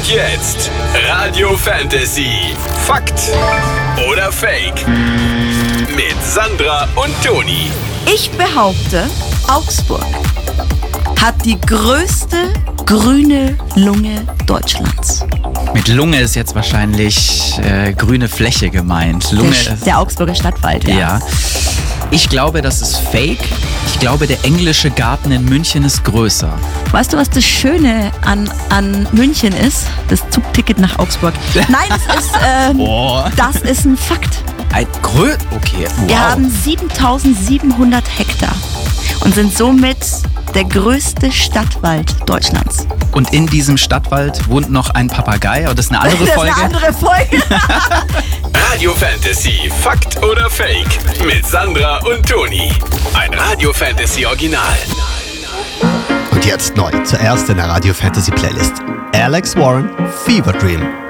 jetzt Radio Fantasy. Fakt oder Fake? Mit Sandra und Toni. Ich behaupte, Augsburg hat die größte grüne Lunge Deutschlands. Mit Lunge ist jetzt wahrscheinlich grüne Fläche gemeint. Lunge Der Augsburger Stadtwald, ja. Ich glaube, das ist fake. Ich glaube, der englische Garten in München ist größer. Weißt du, was das Schöne an München ist? Das Zugticket nach Augsburg. Nein, das ist ein Fakt. Okay, wow. Wir haben 7700 Hektar und sind somit der größte Stadtwald Deutschlands. Und in diesem Stadtwald wohnt noch ein Papagei. Aber das ist eine andere Folge. Das ist eine andere Folge. Radio Fantasy. Fakt oder Fake? Mit Sandra und Toni. Ein Radio Fantasy Original. Und jetzt neu, zuerst in der Radio Fantasy Playlist. Alex Warren, Fever Dream.